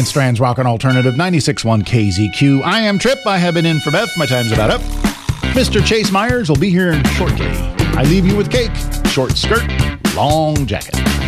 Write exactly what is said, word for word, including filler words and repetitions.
Strand's Rock and Alternative ninety-six point one K Z Q. I am Trip. I have been in for Beth. My time's about up. Mister Chase Myers will be here shortly. I leave you with Cake, short skirt, long jacket.